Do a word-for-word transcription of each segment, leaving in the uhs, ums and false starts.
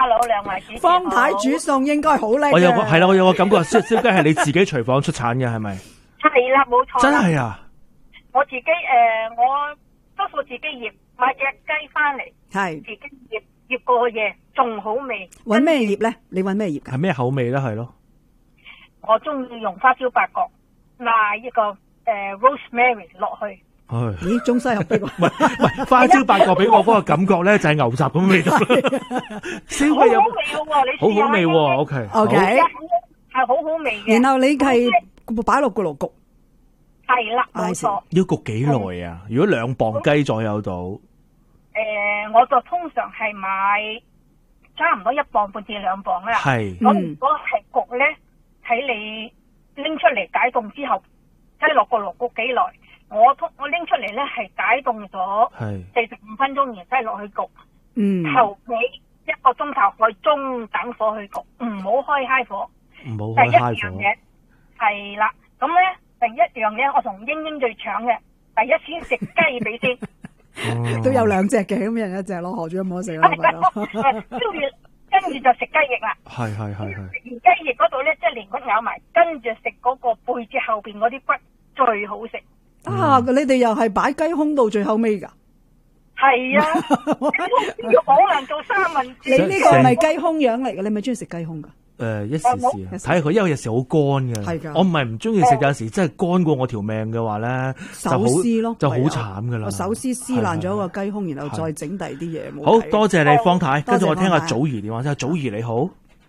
Hello， 兩位主持方太煮餸應該好叻嘅。 我有個係啦，我有個感覺，燒燒雞係你自己廚房出產嘅係咪？ 係啦，冇錯。 真係啊！ 我自己誒、呃，我多數自己醃，買隻雞翻嚟， 係自己醃醃過夜，仲好味。 揾咩醃咧？你揾咩醃㗎？ 係咩口味咧？係咯。 我中意用花椒八角，嗱一個誒、呃、rosemary 落去。 咦，中西合璧喎！ 唔係唔係，花椒八角俾我嗰個感覺咧，就係牛雜咁味道。燒雞有好好味喎，你好好味喎。O K O K， 係好好味嘅。 然後你係擺落焗爐焗。 係啦，冇錯。 要焗幾耐啊？如果兩磅雞左右到？誒、 呃，我就通常係買差唔多一磅半至兩磅啦。 係。 咁如果係焗咧，睇你拎出嚟解凍之後，睇落個爐焗幾耐。我通我拎出嚟咧係解凍咗四十五分鐘，然後擠落去焗。 嗯。 頭尾一個鐘頭去中等火去焗，唔好開 high 火。 唔好開 high 火。 第一樣嘢係啦，咁咧第一樣嘢我同英英最搶嘅，第一先食雞髀先。 都有兩隻嘅，咁人一隻咯，何主任冇食啦。 跟住跟住就食雞翼啦。 係係係係。 而雞翼嗰度咧，即係連骨咬埋，跟住食嗰個背脊後邊嗰啲骨最好食。 啊！你哋又係擺雞胸到最後尾噶？ 係啊，要好難做三文治。 你呢個係咪雞胸樣嚟嘅？你咪中意食雞胸噶？ 誒，一時時睇下佢，因為有時好乾嘅。 係噶， 我唔係唔中意食，有時真係乾過我條命嘅話咧， 手撕咯， 就好慘噶啦。 手撕撕爛咗個雞胸，然後再整第啲嘢。 好多謝你，方太。跟住我聽下祖兒電話先。祖兒你好。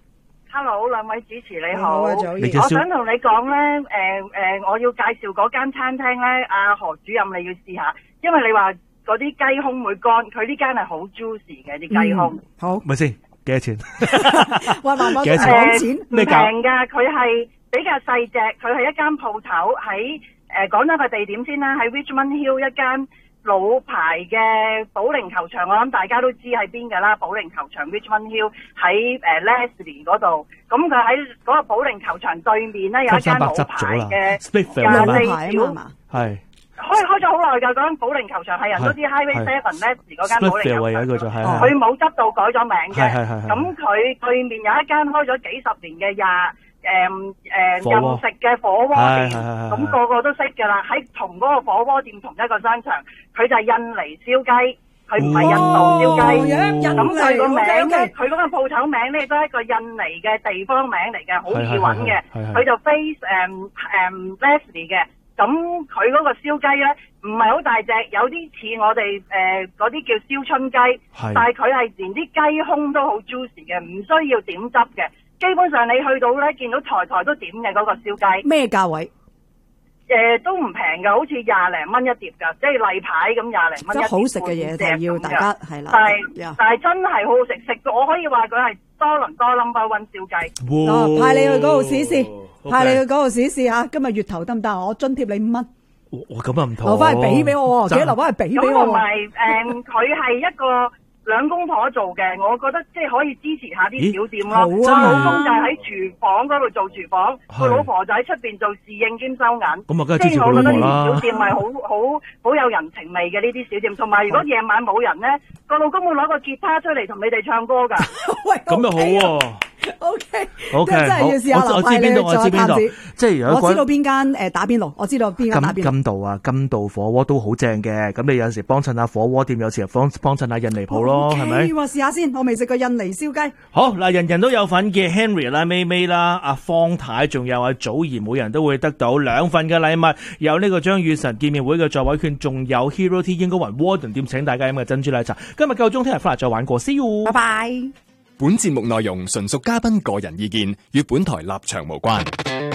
Hello， 兩位主持你好， 我想同你講咧，誒、呃、誒、呃，我要介紹嗰間餐廳咧，阿何主任你要試下，因為你話嗰啲雞胸會乾，佢呢間係好 juicy 嘅啲雞胸。 好， 咪先幾多錢？ 喂，慢慢幾多錢？ 咩價？平㗎，佢係比較細隻，佢係一間鋪頭喺誒講咗個地點先啦，喺 Richmond Hill 一間老牌嘅保齡球場，我諗大家都知喺邊㗎啦。保齡球場 Richmond Hill 喺誒 Leslie 嗰度，咁佢喺嗰個保齡球場對面咧有一間老牌嘅廿四小係開開咗好耐㗎。嗰間保齡球場係人都知 Highway Seven Leslie 嗰間保齡球場，佢冇執到改咗名嘅。咁佢對面有一間開咗幾十年嘅廿。誒、嗯、誒，任、呃、食嘅火鍋店，咁、那個個都識噶啦。喺同嗰個火鍋店同一個商場，佢就係印尼燒雞，佢唔係印度燒雞。咁佢個名咧，佢嗰個鋪頭名咧都係一個印尼嘅地方名嚟嘅，好易揾嘅。佢就 Face 誒誒 Leslie 嘅。咁佢嗰個燒雞咧，唔係好大隻，有啲似我哋誒嗰啲叫燒春雞，但係佢係連啲雞胸都好 juicy 嘅，唔需要點汁嘅。基本上你去到咧，見到台台都點嘅嗰個燒雞。咩價位？誒、呃，都唔平㗎，好似廿零蚊一碟㗎，即係例牌咁廿零蚊一碟。即係好食嘅嘢就要大家係啦。但係、yeah. 但係真係好好食，食到我可以話佢係多倫多 number one 燒雞。哦，派你去嗰度試試，派你去嗰度試試嚇。今日月頭得唔得？我津貼你五蚊。我咁啊唔同。留翻嚟俾俾我，記得留翻嚟俾俾我。咁同埋誒，佢係一個兩公婆做嘅，我覺得即係可以支持下啲小店咯。佢老公就喺廚房嗰度做廚房，佢老婆就喺出邊做侍應兼收銀。咁啊，梗係支持佢老婆啦。即係我覺得呢啲小店係好好好有人情味嘅呢啲小店。同埋如果夜晚冇人咧，個老公會攞個吉他出嚟同你哋唱歌噶。喂，咁又好喎。O K，O K，真係要試下劉派你去再探子。即係我知道邊間誒打邊爐，我知道邊間打邊爐。金道啊，金道火鍋都好正嘅。咁你有陣時幫襯下火鍋店，有時又幫幫襯下印尼鋪咯，係咪？試下先，我未食過印尼燒雞。好嗱，人人都有份嘅 Henry 啦、May May 啦、阿方太，仲有阿祖兒，每人都會得到兩份嘅禮物，有呢個張雨晨見面會嘅座位券，仲有 Hero Tea 英高雲 Warden 店請大家飲嘅珍珠奶茶。今日夠鐘，聽日翻嚟再玩過，See you，拜拜。 本節目內容純屬嘉賓個人意見，與本台立場無關。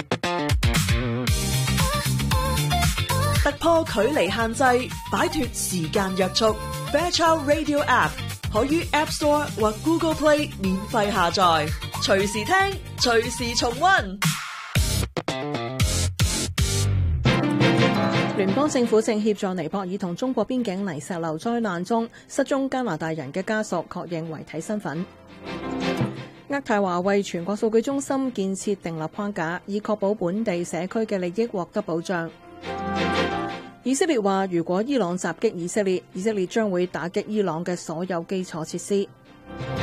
突破距離限制，擺脫時間約束。Fairchild Radio App 可於 App Store 或 Google Play 免費下載，隨時聽，隨時重溫。聯邦政府正協助尼泊爾同中國邊境泥石流災難中失蹤加拿大人嘅家屬確認遺體身份。渥太華為全國數據中心建設訂立框架，以確保本地社區嘅利益獲得保障。以色列話，如果伊朗襲擊以色列，以色列將會打擊伊朗嘅所有基礎設施。